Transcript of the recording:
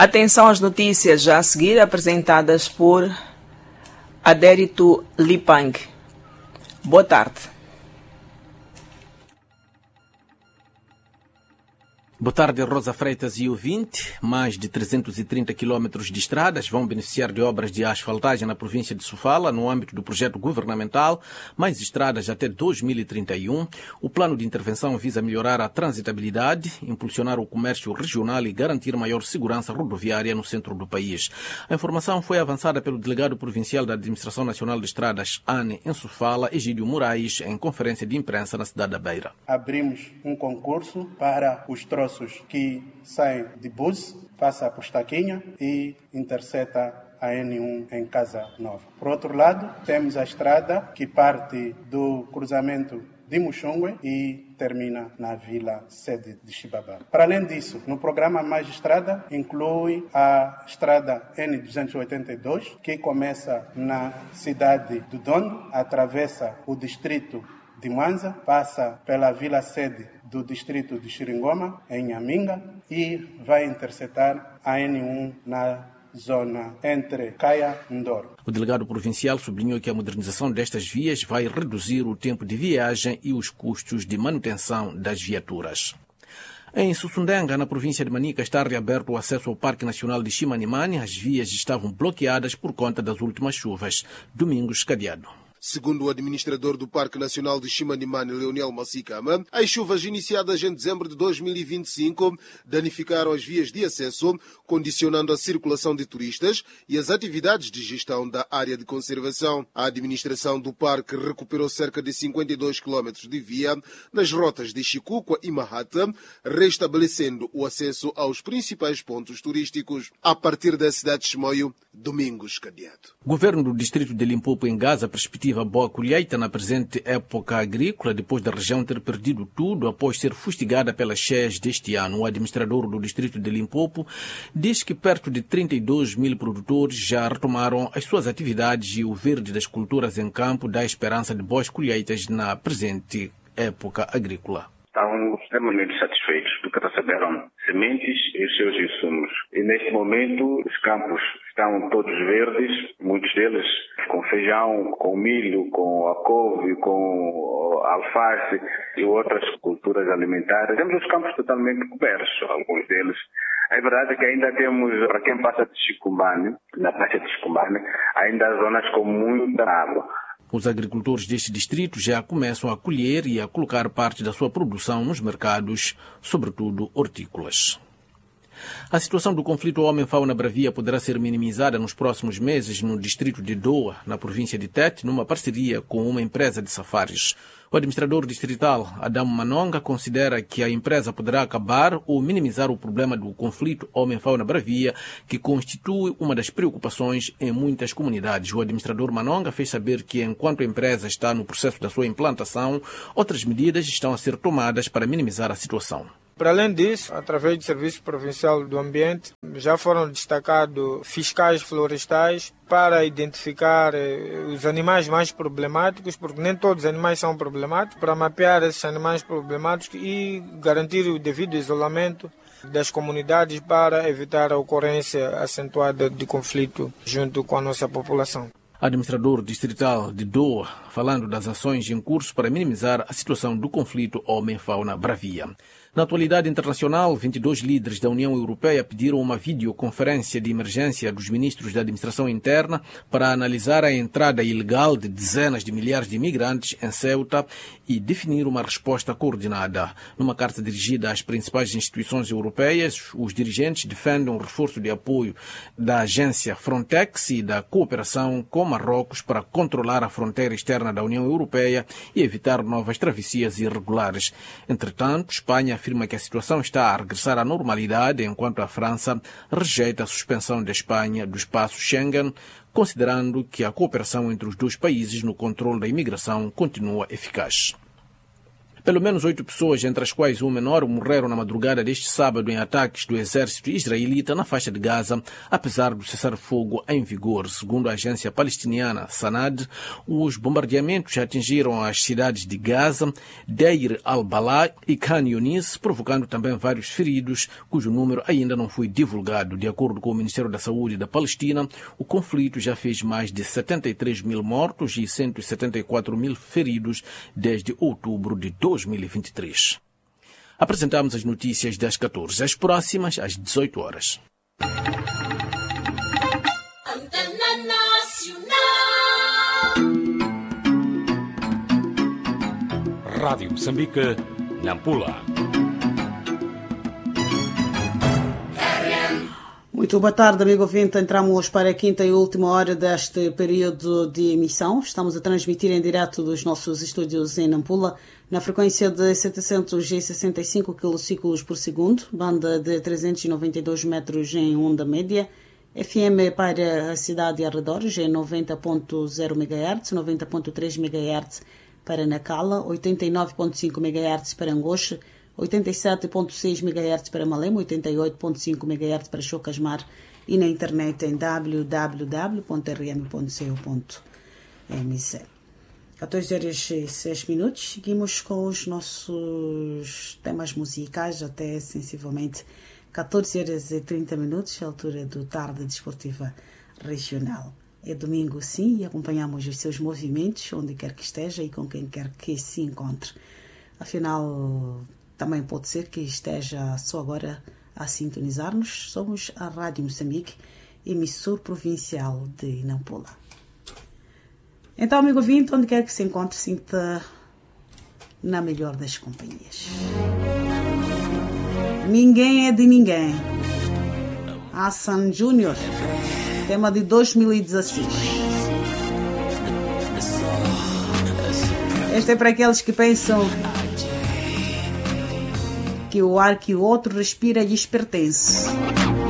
Atenção às notícias já a seguir apresentadas por Adérito Lipang. Boa tarde. Boa tarde, Rosa Freitas e ouvinte. Mais de 330 quilómetros de estradas vão beneficiar de obras de asfaltagem na província de Sofala, no âmbito do projeto governamental Mais Estradas até 2031. O plano de intervenção visa melhorar a transitabilidade, impulsionar o comércio regional e garantir maior segurança rodoviária no centro do país. A informação foi avançada pelo delegado provincial da Administração Nacional de Estradas, ANE, em Sofala, Egídio Moraes, em conferência de imprensa na cidade da Beira. Abrimos um concurso para os troços que saem de Búzios, passa por Estaquinha e intercepta a N1 em Casa Nova. Por outro lado, temos a estrada que parte do cruzamento de Muxongue e termina na vila sede de Xibabá. Para além disso, no programa Mais Estrada inclui a estrada N282, que começa na cidade do Dondo, atravessa o distrito de Mwanza, passa pela vila sede do distrito de Xiringoma, em Nhaminga, e vai interceptar a N1 na zona entre Caia e Ndoro. O delegado provincial sublinhou que a modernização destas vias vai reduzir o tempo de viagem e os custos de manutenção das viaturas. Em Sussundenga, na província de Manica, está reaberto o acesso ao Parque Nacional de Chimanimani. As vias estavam bloqueadas por conta das últimas chuvas. Domingos Cadeado. Segundo o administrador do Parque Nacional de Chimanimani, Leonel Massikama, as chuvas iniciadas em dezembro de 2025 danificaram as vias de acesso, condicionando a circulação de turistas e as atividades de gestão da área de conservação. A administração do parque recuperou cerca de 52 km de via nas rotas de Chicuca e Mahata, restabelecendo o acesso aos principais pontos turísticos. A partir da cidade de Chimoio, Domingos Cadeado. O governo do distrito de Limpopo em Gaza perspectiva boa colheita na presente época agrícola, depois da região ter perdido tudo após ser fustigada pelas cheias deste ano. O administrador do distrito de Limpopo diz que perto de 32 mil produtores já retomaram as suas atividades e o verde das culturas em campo dá esperança de boas colheitas na presente época agrícola. Estão extremamente satisfeitos porque receberam sementes e os seus insumos. E neste momento os campos estão todos verdes, muitos deles com feijão, com milho, com a couve, com alface e outras culturas alimentares. Temos os campos totalmente cobertos, alguns deles. É verdade que ainda temos, para quem passa de Chicumbane, na praça de Chicumbane, ainda há zonas com muita água. Os agricultores deste distrito já começam a colher e a colocar parte da sua produção nos mercados, sobretudo hortícolas. A situação do conflito homem-fauna-bravia poderá ser minimizada nos próximos meses no distrito de Doa, na província de Tete, numa parceria com uma empresa de safaris. O administrador distrital, Adamo Manonga, considera que a empresa poderá acabar ou minimizar o problema do conflito homem-fauna-bravia, que constitui uma das preocupações em muitas comunidades. O administrador Manonga fez saber que, enquanto a empresa está no processo da sua implantação, outras medidas estão a ser tomadas para minimizar a situação. Para além disso, através do Serviço Provincial do Ambiente, já foram destacados fiscais florestais para identificar os animais mais problemáticos, porque nem todos os animais são problemáticos, para mapear esses animais problemáticos e garantir o devido isolamento das comunidades para evitar a ocorrência acentuada de conflito junto com a nossa população. Administrador distrital de Doa, falando das ações em curso para minimizar a situação do conflito homem-fauna-bravia. Na atualidade internacional, 22 líderes da União Europeia pediram uma videoconferência de emergência dos ministros da administração interna para analisar a entrada ilegal de dezenas de milhares de imigrantes em Ceuta e definir uma resposta coordenada. Numa carta dirigida às principais instituições europeias, os dirigentes defendem um reforço de apoio da agência Frontex e da cooperação com Marrocos para controlar a fronteira externa da União Europeia e evitar novas travessias irregulares. Entretanto, Espanha afirma que a situação está a regressar à normalidade, enquanto a França rejeita a suspensão da Espanha do espaço Schengen, considerando que a cooperação entre os dois países no controle da imigração continua eficaz. Pelo menos 8 pessoas, entre as quais um menor, morreram na madrugada deste sábado em ataques do exército israelita na faixa de Gaza, apesar do cessar-fogo em vigor. Segundo a agência palestiniana Sanad, os bombardeamentos atingiram as cidades de Gaza, Deir al-Balá e Khan Yunis, provocando também vários feridos, cujo número ainda não foi divulgado. De acordo com o Ministério da Saúde da Palestina, o conflito já fez mais de 73 mil mortos e 174 mil feridos desde outubro de 2023. Apresentamos as notícias das 14, as próximas às 18 horas. Rádio Moçambique, Nampula. Muito boa tarde, amigo ouvinte. Entramos para a quinta e última hora deste período de emissão. Estamos a transmitir em direto dos nossos estúdios em Nampula, na frequência de 765 km por segundo, banda de 392 metros em onda média, FM para a cidade e arredores em 90.0 MHz, 90.3 MHz para Nacala, 89.5 MHz para Angoche, 87.6 MHz para Malema, 88.5 MHz para Chocasmar e na internet em www.rm.co.mz. 14 horas e 6 minutos. Seguimos com os nossos temas musicais até sensivelmente 14 horas e 30 minutos, a altura do Tarde Desportiva Regional. É domingo, sim, e acompanhamos os seus movimentos, onde quer que esteja e com quem quer que se encontre. Afinal, também pode ser que esteja só agora a sintonizar-nos. Somos a Rádio Moçambique, emissor provincial de Nampula. Então, amigo ouvinte, onde quer que se encontre, sinta na melhor das companhias. Ninguém é de ninguém. Hassan Júnior, tema de 2016. Este é para aqueles que pensam que o ar que o outro respira lhes pertence.